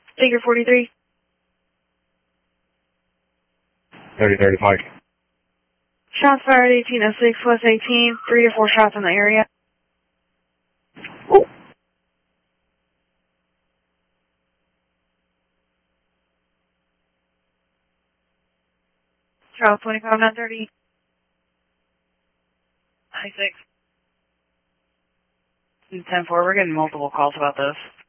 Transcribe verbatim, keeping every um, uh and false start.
Figure forty-three. thirty thirty Pike. Shots fired eighteen oh six, West eighteen. Three to four shots in the area. Oh. Charles twenty-five nine thirty. ninety-six. ten four, we're getting multiple calls about this.